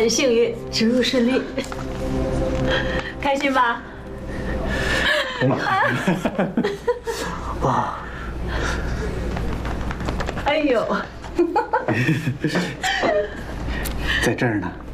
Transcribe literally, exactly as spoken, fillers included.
很幸运，植入顺利，开心吧？ 哇！ 哎呦， 在这儿呢。